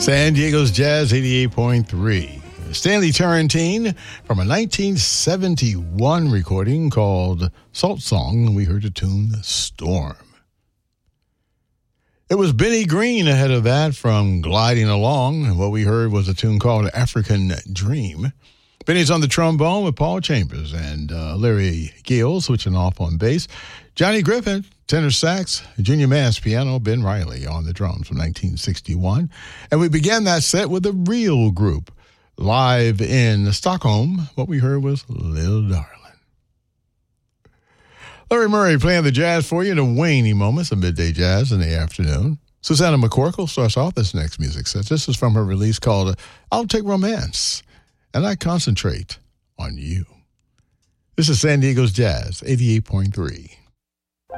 San Diego's Jazz 88.3. Stanley Turrentine from a 1971 recording called Salt Song. We heard the tune Storm. It was Benny Green ahead of that from Gliding Along. And what we heard was a tune called African Dream. Benny's on the trombone with Paul Chambers and Larry Gill switching off on bass. Johnny Griffin, tenor sax, Junior Mass piano, Ben Riley on the drums from 1961. And we began that set with a real group. Live in Stockholm, what we heard was Little Darling. Larry Murray playing the jazz for you in the waning moments of midday jazz in the afternoon. Susanna McCorkle starts off this next music set. This is from her release called I'll Take Romance, and I Concentrate on You. This is San Diego's Jazz 88.3.